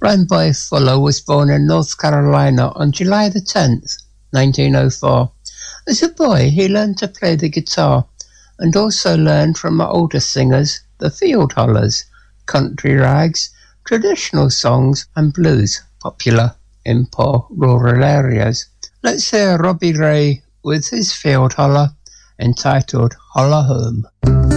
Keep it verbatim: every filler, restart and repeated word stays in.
Brian Boy Fuller was born in North Carolina on July the tenth, nineteen oh four. As a boy, he learned to play the guitar and also learned from older singers, the Field Hollers, country rags, traditional songs and blues, popular in poor rural areas. Let's hear Robbie Ray with his Field Holler, entitled Holler Home.